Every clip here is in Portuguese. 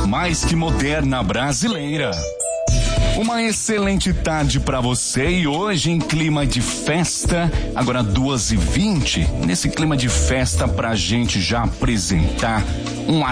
mais que moderna brasileira. Uma excelente tarde para você e hoje em clima de festa, agora 2h20, nesse clima de festa pra gente já apresentar um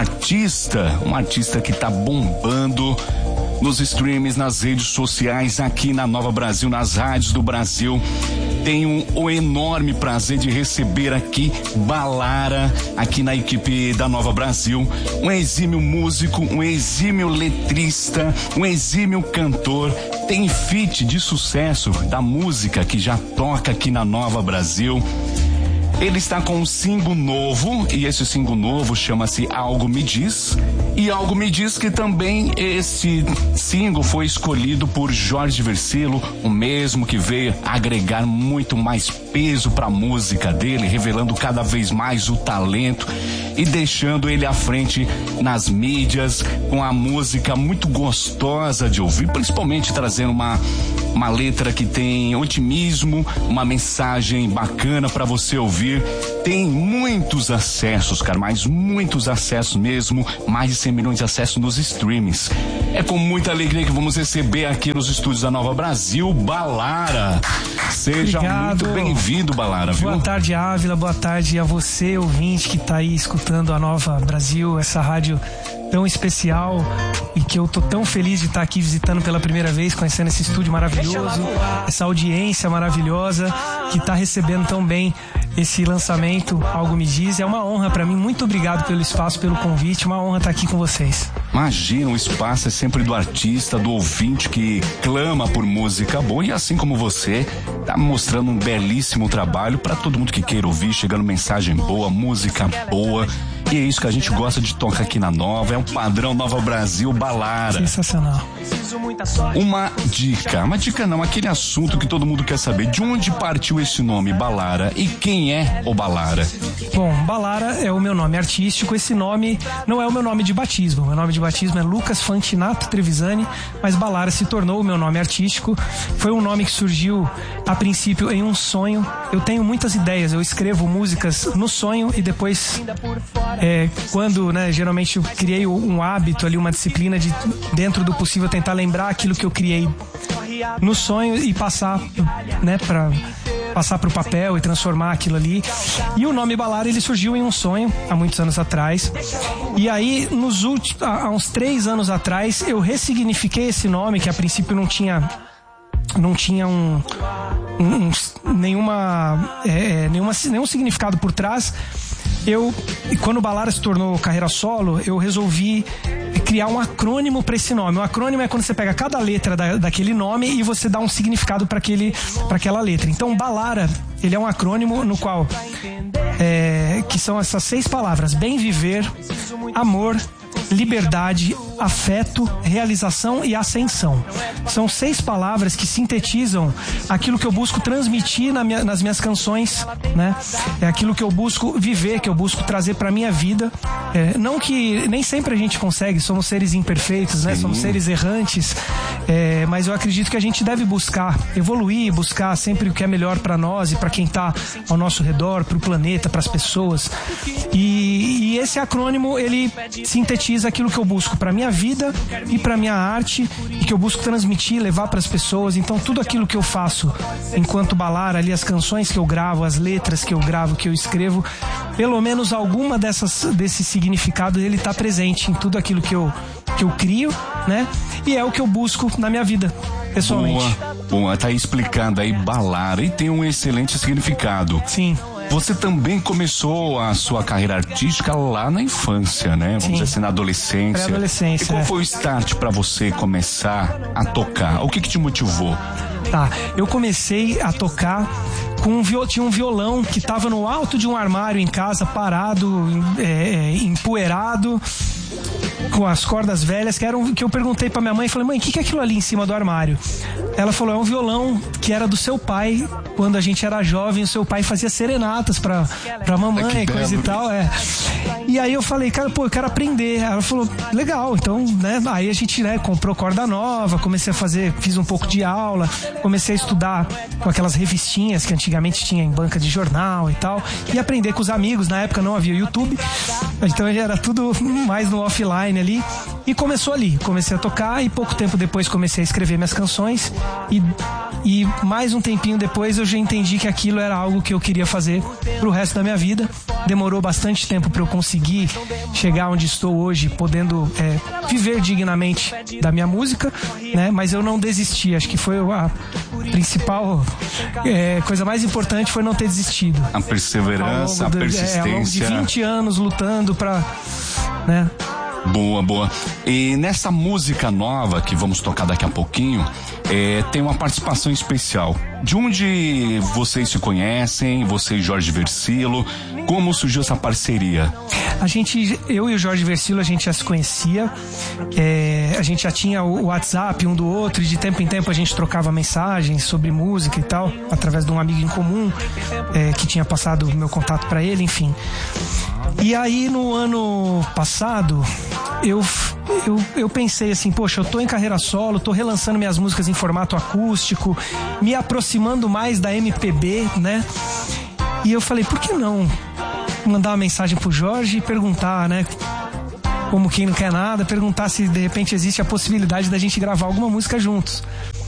artista que tá bombando nos streams, nas redes sociais, aqui na Nova Brasil, nas rádios do Brasil. Tenho o enorme prazer de receber aqui Balara, aqui na equipe da Nova Brasil. Um exímio músico, um exímio letrista, um exímio cantor. Tem feat de sucesso da música que já toca aqui na Nova Brasil. Ele está com um single novo, e esse single novo chama-se Algo Me Diz. E algo me diz que também esse single foi escolhido por Jorge Vercelo, o mesmo que veio agregar muito mais peso para a música dele, revelando cada vez mais o talento e deixando ele à frente nas mídias, com a música muito gostosa de ouvir, principalmente trazendo uma letra que tem otimismo, uma mensagem bacana para você ouvir. Tem muitos acessos, cara, mas muitos acessos mesmo, mais de 100 milhões de acessos nos streams. É com muita alegria que vamos receber aqui nos estúdios da Nova Brasil, Balara. Seja muito bem-vindo, Balara, viu? Boa tarde, Ávila, boa tarde a você, ouvinte, que tá aí escutando a Nova Brasil, essa rádio tão especial e que eu tô tão feliz de estar aqui visitando pela primeira vez, conhecendo esse estúdio maravilhoso, essa audiência maravilhosa que tá recebendo tão bem esse lançamento, Algo Me Diz. É uma honra pra mim, muito obrigado pelo espaço, pelo convite, uma honra estar aqui com vocês. Imagina, o espaço é sempre do artista, do ouvinte que clama por música boa, e assim como você, tá mostrando um belíssimo trabalho pra todo mundo que queira ouvir, chegando mensagem boa, música boa. E é isso que a gente gosta de tocar aqui na Nova, é um padrão Nova Brasil, Balara. Sensacional. Uma dica não, aquele assunto que todo mundo quer saber, de onde partiu esse nome, Balara, e quem é o Balara? Bom, Balara é o meu nome artístico, esse nome não é o meu nome de batismo, meu nome de batismo é Lucas Fantinato Trevisani, mas Balara se tornou o meu nome artístico, foi um nome que surgiu a princípio em um sonho. Eu tenho muitas ideias, eu escrevo músicas no sonho e depois quando, geralmente eu criei um hábito ali, uma disciplina de, dentro do possível, tentar lembrar aquilo que eu criei no sonho e passar, pro papel e transformar aquilo ali. E o nome Balara, ele surgiu em um sonho há muitos anos atrás. E aí, há uns 3 anos atrás, eu ressignifiquei esse nome, que a princípio não tinha nenhum significado por trás. Quando o Balara se tornou carreira solo, eu resolvi criar um acrônimo para esse nome. O acrônimo é quando você pega cada letra daquele nome e você dá um significado para aquela letra. Então, Balara, ele é um acrônimo no qual que são essas 6 palavras: bem viver, amor, liberdade, afeto, realização e ascensão. São 6 palavras que sintetizam aquilo que eu busco transmitir nas minhas canções, né? É aquilo que eu busco viver, que eu busco trazer pra minha vida. Não que nem sempre a gente consegue, somos seres imperfeitos, né? Somos seres errantes, mas eu acredito que a gente deve buscar evoluir, buscar sempre o que é melhor pra nós e pra quem tá ao nosso redor, pro planeta, pras pessoas. E esse acrônimo, ele sintetiza aquilo que eu busco pra minha vida e pra minha arte, e que eu busco transmitir, levar pras pessoas. Então tudo aquilo que eu faço enquanto Balara, ali as canções que eu gravo, as letras que eu gravo, que eu escrevo, pelo menos alguma desses significados, ele tá presente em tudo aquilo que eu crio, né? E é o que eu busco na minha vida, pessoalmente. Boa, tá aí explicando aí, Balara, e tem um excelente significado. Sim. Você também começou a sua carreira artística lá na infância, né? Vamos dizer assim, na adolescência. Pré-adolescência. E qual foi o start pra você começar a tocar? O que te motivou? Tá, eu comecei a tocar tinha um violão que tava no alto de um armário em casa, parado, empoeirado, com as cordas velhas, que eu perguntei pra minha mãe, falei: mãe, o que é aquilo ali em cima do armário? Ela falou: é um violão que era do seu pai, quando a gente era jovem, o seu pai fazia serenatas pra mamãe, coisa e tal, E aí eu falei: cara, eu quero aprender. Ela falou: legal, então, né, aí a gente, comprou corda nova, fiz um pouco de aula, comecei a estudar com aquelas revistinhas que antigamente tinha em banca de jornal e tal, e aprender com os amigos. Na época não havia YouTube, então era tudo mais no offline ali. E começou ali, comecei a tocar e pouco tempo depois comecei a escrever minhas canções e mais um tempinho depois eu já entendi que aquilo era algo que eu queria fazer pro resto da minha vida. Demorou bastante tempo para eu conseguir chegar onde estou hoje, podendo viver dignamente da minha música, né? Mas eu não desisti, acho que foi a principal coisa mais importante foi não ter desistido. A perseverança, a persistência. Ao longo de 20 anos lutando pra, né? Boa. E nessa música nova que vamos tocar daqui a pouquinho, tem uma participação especial. De onde vocês se conhecem, você e Jorge Versilo? Como surgiu essa parceria? Eu e o Jorge Versilo, a gente já se conhecia. A gente já tinha o WhatsApp um do outro e de tempo em tempo a gente trocava mensagens sobre música e tal, através de um amigo em comum que tinha passado o meu contato para ele, enfim. E aí no ano passado eu pensei assim, poxa, eu tô em carreira solo, tô relançando minhas músicas em formato acústico, me aproximando mais da MPB, né? E eu falei, por que não mandar uma mensagem pro Jorge e perguntar, né? Como quem não quer nada, perguntar se de repente existe a possibilidade da gente gravar alguma música juntos.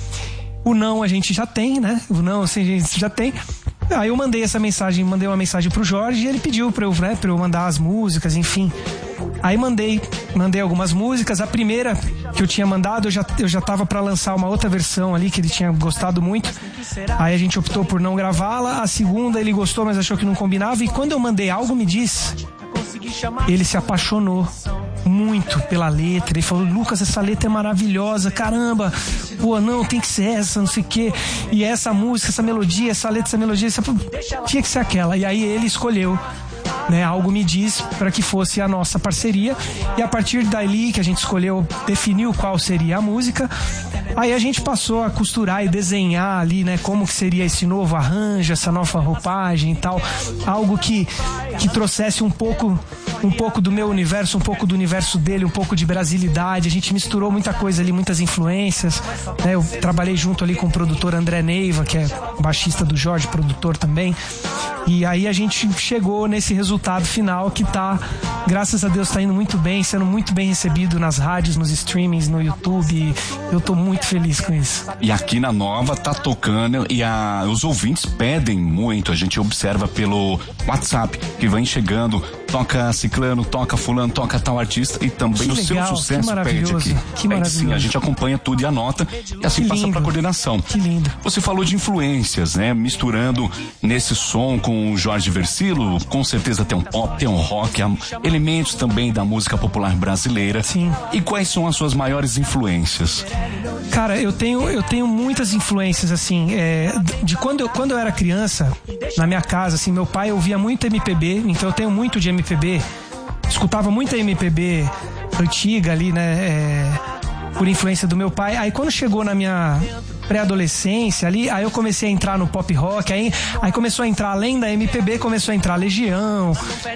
O não a gente já tem, né? O não assim, a gente já tem. Aí eu mandei uma mensagem pro Jorge e ele pediu pra eu mandar as músicas, enfim. Aí mandei algumas músicas. A primeira que eu tinha mandado, eu já tava pra lançar uma outra versão ali que ele tinha gostado muito. Aí a gente optou por não gravá-la. A segunda ele gostou, mas achou que não combinava. E quando eu mandei Algo Me Diz, ele se apaixonou muito pela letra. Ele falou, Lucas, essa letra é maravilhosa, caramba, pô, não, tem que ser essa, não sei o quê. E essa música, essa melodia, essa letra, essa melodia, tinha que ser aquela. E aí ele escolheu, né, Algo Me Diz para que fosse a nossa parceria. E a partir dali que a gente escolheu, definiu qual seria a música. Aí a gente passou a costurar e desenhar ali, né, como que seria esse novo arranjo, essa nova roupagem e tal. Algo que trouxesse um pouco do meu universo, um pouco do universo dele, um pouco de brasilidade. A gente misturou muita coisa ali, muitas influências, né? Eu trabalhei junto ali com o produtor André Neiva, que é baixista do Jorge, produtor também. E aí a gente chegou nesse resultado final que tá, graças a Deus, tá indo muito bem, sendo muito bem recebido nas rádios, nos streamings, no YouTube. Eu tô muito feliz com isso. E aqui na Nova tá tocando e os ouvintes pedem muito. A gente observa pelo WhatsApp que vem chegando, toca ciclano, toca fulano, toca tal artista e também o seu sucesso pede aqui. Que maravilhoso. Sim, a gente acompanha tudo e anota e assim passa pra coordenação. Que lindo. Você falou de influências, né? Misturando nesse som com o Jorge Versilo, com certeza tem um pop, tem um rock, elementos também da música popular brasileira. Sim. E quais são as suas maiores influências? Cara, eu tenho muitas influências, assim, de quando eu era criança, na minha casa, assim, meu pai ouvia muito MPB, então eu tenho muito de MPB, escutava muita MPB antiga ali, né, por influência do meu pai. Aí quando chegou na minha pré-adolescência ali, aí eu comecei a entrar no pop rock, aí começou a entrar, além da MPB, começou a entrar Legião,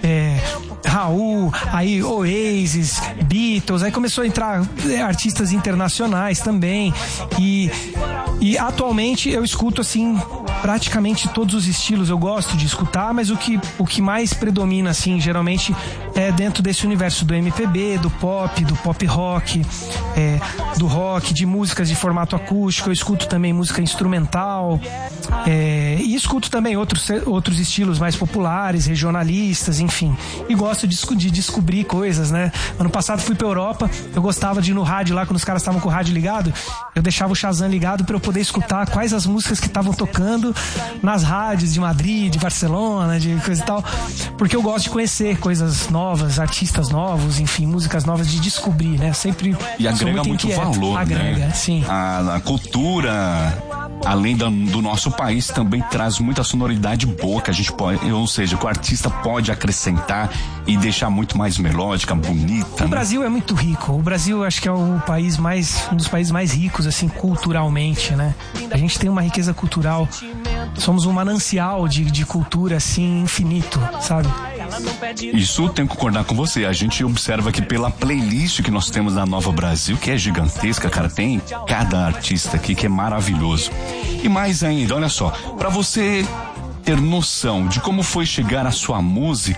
Raul, aí Oasis, Beatles, aí começou a entrar artistas internacionais também, e atualmente eu escuto assim praticamente todos os estilos. Eu gosto de escutar, mas o que mais predomina assim geralmente é dentro desse universo do MPB, do pop rock, do rock, de músicas de formato acústico. Eu escuto também música instrumental, e escuto também outros estilos mais populares, regionalistas, enfim. E gosto de descobrir coisas, né? Ano passado fui pra Europa, eu gostava de ir no rádio lá, quando os caras estavam com o rádio ligado, eu deixava o Shazam ligado pra eu poder escutar quais as músicas que estavam tocando nas rádios de Madrid, de Barcelona, de coisa e tal, porque eu gosto de conhecer coisas novas, artistas novos, enfim, músicas novas, de descobrir, né? Sempre. E agrega muito valor, agrega, né? Sim. A cultura, além do nosso país, também traz muita sonoridade boa que a gente pode, ou seja, que o artista pode acrescentar e deixar muito mais melódica, bonita. O Brasil é muito rico. O Brasil, acho que é um dos países mais ricos, assim, culturalmente, né? A gente tem uma riqueza cultural. Somos um manancial de cultura, assim, infinito, sabe? Isso tenho que concordar com você. A gente observa que pela playlist que nós temos na Nova Brasil, que é gigantesca, cara, tem cada artista aqui que é maravilhoso. E mais ainda, olha só, pra você ter noção de como foi chegar a sua música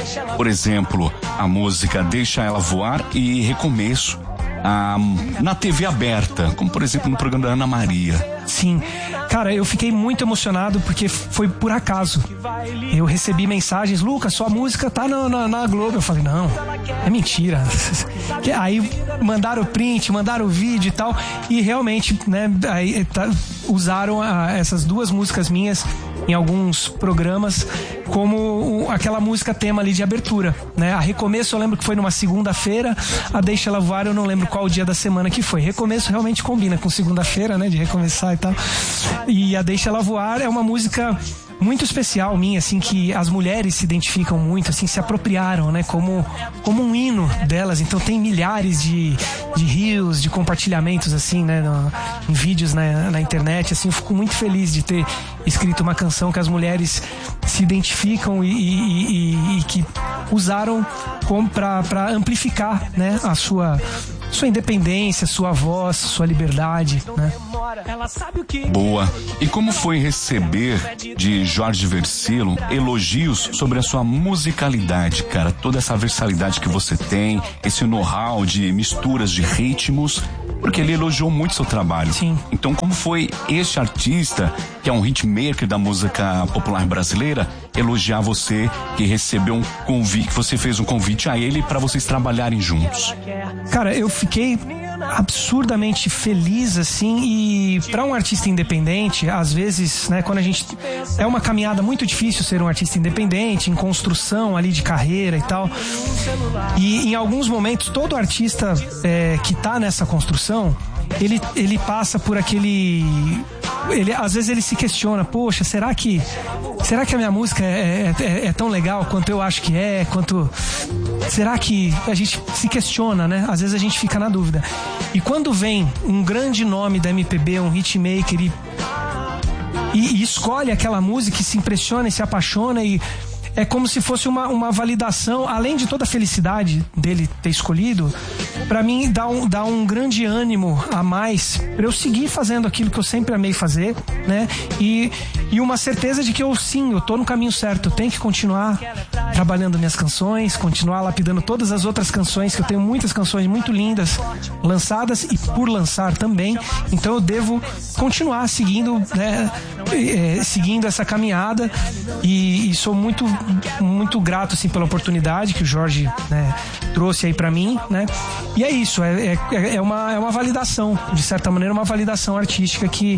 Por exemplo, a música Deixa Ela Voar e Recomeço. Na TV aberta, como por exemplo no programa da Ana Maria. Sim, cara, eu fiquei muito emocionado porque foi por acaso. Eu recebi mensagens: Lucas, sua música tá na Globo. Eu falei: não, é mentira. Aí mandaram o print, mandaram o vídeo e tal, e realmente, né, aí usaram essas duas músicas minhas em alguns programas como aquela música tema ali de abertura, né? A Recomeço eu lembro que foi numa segunda-feira, a Deixa Ela Voar eu não lembro qual dia da semana que foi. Recomeço realmente combina com segunda-feira, né? De recomeçar e tal. E a Deixa Ela Voar é uma música muito especial minha, assim, que as mulheres se identificam muito, assim, se apropriaram, né, como um hino delas. Então tem milhares de reels, de compartilhamentos, assim, né, em vídeos na internet, assim. Eu fico muito feliz de ter escrito uma canção que as mulheres se identificam e que usaram como para amplificar, né, a sua independência, sua voz, sua liberdade, né? Boa. E como foi receber de Jorge Versilo elogios sobre a sua musicalidade, cara? Toda essa versatilidade que você tem, esse know-how de misturas de ritmos, porque ele elogiou muito seu trabalho. Sim. Então, como foi este artista, que é um hitmaker da música popular brasileira, elogiar você, que recebeu um convite, que você fez um convite a ele para vocês trabalharem juntos? Cara, eu fiquei absurdamente feliz, assim, e para um artista independente, às vezes, né, quando a gente... É uma caminhada muito difícil ser um artista independente, em construção ali de carreira e tal. E em alguns momentos, todo artista que tá nessa construção, ele passa por aquele... às vezes ele se questiona: poxa, será que a minha música é tão legal quanto eu acho que é? Será que a gente se questiona, né? Às vezes a gente fica na dúvida. E quando vem um grande nome da MPB, um hitmaker, e escolhe aquela música e se impressiona e se apaixona, e é como se fosse uma validação, além de toda a felicidade dele ter escolhido, pra mim dá um grande ânimo a mais pra eu seguir fazendo aquilo que eu sempre amei fazer, né? E uma certeza de que eu tô no caminho certo. Eu tenho que continuar trabalhando minhas canções, continuar lapidando todas as outras canções, que eu tenho muitas canções muito lindas lançadas e por lançar também. Então eu devo continuar seguindo, né, seguindo essa caminhada, e sou muito, muito grato, assim, pela oportunidade que o Jorge, né, trouxe aí pra mim, né? E é isso, é uma validação, de certa maneira, uma validação artística que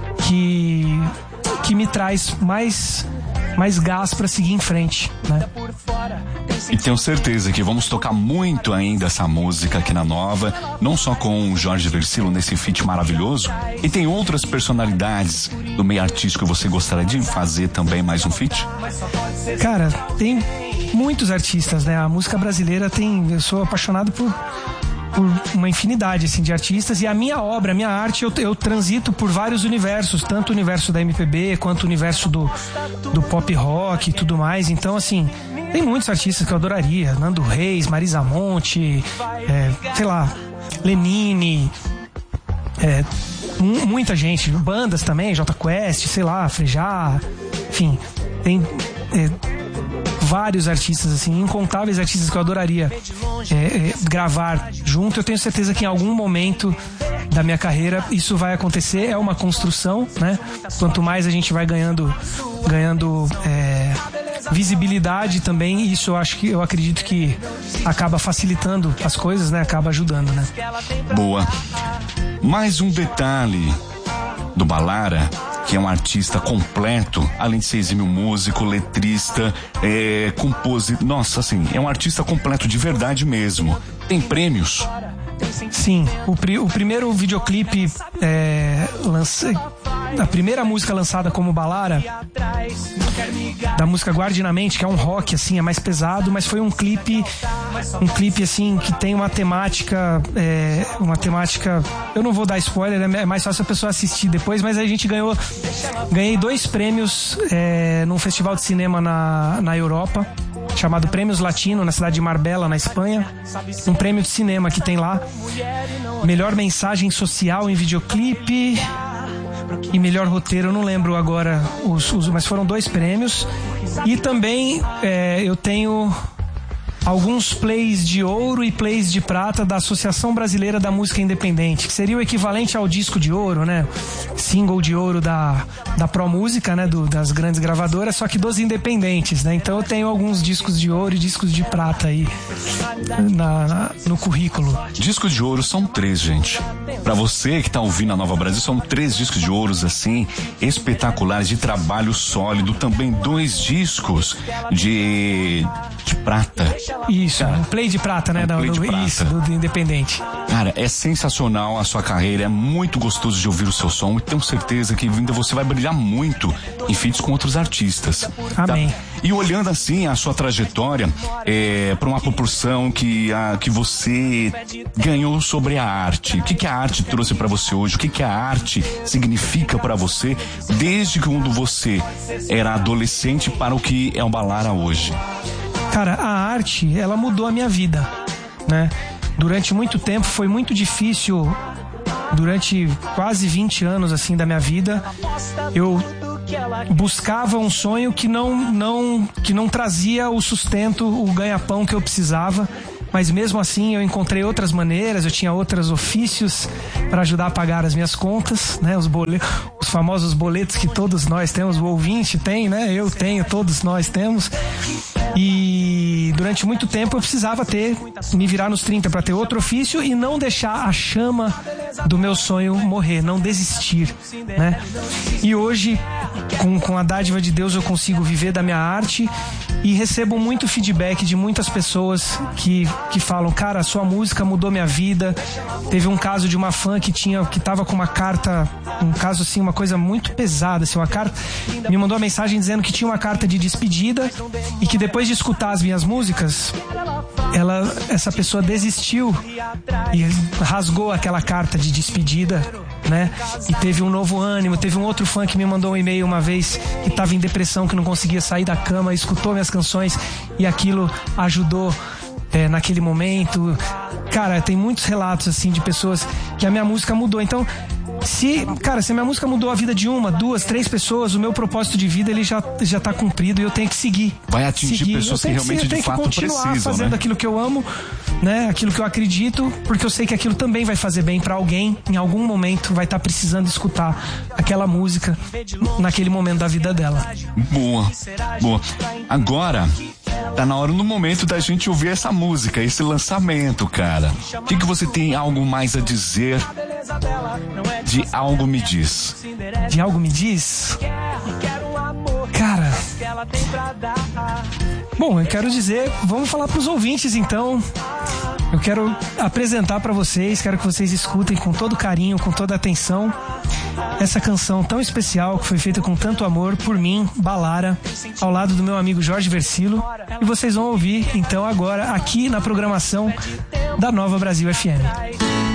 me traz mais gás pra seguir em frente, né? E tenho certeza que vamos tocar muito ainda essa música aqui na Nova, não só com o Jorge Versilo nesse feat maravilhoso, e tem outras personalidades do meio artístico que você gostaria de fazer também mais um feat? Cara, tem muitos artistas, né? A música brasileira eu sou apaixonado por uma infinidade, assim, de artistas, e a minha obra, a minha arte, eu transito por vários universos, tanto o universo da MPB quanto o universo do pop rock e tudo mais. Então, assim, tem muitos artistas que eu adoraria: Nando Reis, Marisa Monte, sei lá, Lenine, muita gente, bandas também, Jota Quest, sei lá, Frejá, enfim, tem vários artistas, assim, incontáveis artistas que eu adoraria gravar junto. Eu tenho certeza que em algum momento da minha carreira isso vai acontecer. É uma construção, né? Quanto mais a gente vai ganhando visibilidade também, isso eu acredito que acaba facilitando as coisas, né? Acaba ajudando, né? Boa. Mais um detalhe do Balara, que é um artista completo, além de ser exímio músico, letrista, compositor. Nossa, assim, é um artista completo de verdade mesmo. Tem prêmios? Sim, o primeiro videoclipe a primeira música lançada como Balara, da música Guarde na Mente, que é um rock, assim, é mais pesado, mas foi um clipe assim, que tem uma temática, eu não vou dar spoiler, é mais fácil a pessoa assistir depois, mas a gente ganhei 2 prêmios num festival de cinema na Europa, chamado Prêmios Latino, na cidade de Marbella, na Espanha. Um prêmio de cinema que tem lá. Melhor mensagem social em videoclipe e melhor roteiro, eu não lembro agora mas foram 2 prêmios. E também eu tenho alguns plays de ouro e plays de prata da Associação Brasileira da Música Independente, que seria o equivalente ao disco de ouro, né? Single de ouro da Pro Música, né? Das grandes gravadoras, só que dos independentes, né? Então eu tenho alguns discos de ouro e discos de prata aí no currículo. Discos de ouro são 3, gente. Pra você que tá ouvindo a Nova Brasil, são 3 discos de ouros, assim, espetaculares, de trabalho sólido. Também 2 discos de prata. Isso, cara, um play de prata, né? play de prata. Isso, do independente. Cara, é sensacional a sua carreira, é muito gostoso de ouvir o seu som e tenho certeza que ainda você vai brilhar muito em feats com outros artistas. Amém. Tá? E olhando assim a sua trajetória, para uma proporção que você ganhou sobre a arte. O que a arte trouxe para você hoje? O que a arte significa para você desde quando você era adolescente para o que é o Balara hoje? Cara, a arte, ela mudou a minha vida, né? Durante muito tempo foi muito difícil, durante quase 20 anos assim da minha vida, eu buscava um sonho que não trazia o sustento, o ganha-pão que eu precisava. Mas mesmo assim eu encontrei outras maneiras, eu tinha outros ofícios para ajudar a pagar as minhas contas, né? Os famosos boletos que todos nós temos, o ouvinte tem, né? Eu tenho, todos nós temos. E durante muito tempo eu precisava me virar nos 30 para ter outro ofício e não deixar a chama do meu sonho morrer, não desistir, né? E hoje, com a dádiva de Deus, eu consigo viver da minha arte e recebo muito feedback de muitas pessoas que falam, cara, a sua música mudou minha vida. Teve um caso de uma fã que tava com uma carta, um caso assim, uma coisa muito pesada, assim, uma carta, me mandou uma mensagem dizendo que tinha uma carta de despedida e que depois de escutar as minhas músicas, essa pessoa desistiu e rasgou aquela carta de despedida, né? E teve um novo ânimo. Teve um outro fã que me mandou um e-mail uma vez que estava em depressão, que não conseguia sair da cama, escutou minhas canções e aquilo ajudou naquele momento. Cara, tem muitos relatos assim de pessoas que a minha música mudou. Então, se a minha música mudou a vida de 1, 2, 3 pessoas, o meu propósito de vida ele já tá cumprido e eu tenho que seguir. Vai atingir pessoas que realmente de fato precisam, né? Eu tenho que continuar fazendo aquilo que eu amo, né? Aquilo que eu acredito, porque eu sei que aquilo também vai fazer bem pra alguém. Em algum momento vai estar precisando escutar aquela música naquele momento da vida dela. Boa. Agora tá na hora, no momento da gente ouvir essa música, esse lançamento, cara. O que você tem algo mais a dizer de Algo Me Diz? De Algo Me Diz? Cara, bom, eu quero dizer, vamos falar pros ouvintes então. Eu quero apresentar pra vocês, quero que vocês escutem com todo carinho, com toda atenção, essa canção tão especial que foi feita com tanto amor por mim, Balara, ao lado do meu amigo Jorge Versilo. E vocês vão ouvir então agora aqui na programação da Nova Brasil FM.